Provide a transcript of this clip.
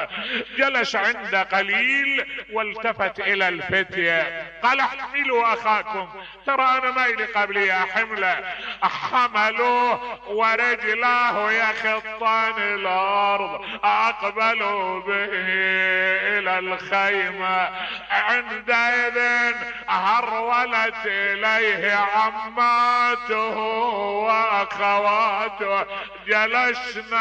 جلس عند قليل والتفت الى الفتية قال احملوا اخاكم، ترى انا ما الي قبلي حمله. حملوه ورجلاه يخطان الارض، اقبلوا به الى الخيمة. عندئذ هرولت اليه عماته واخواته، جلسنا